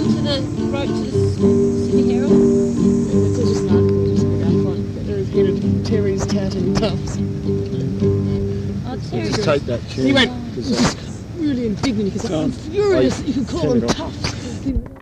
to the Sydney Herald? It's just an article just in the front. There again, Terry's touting Tufts. Oh, Terry. Just take that chair. He went really indignant because I'm furious that you could call them Tufts.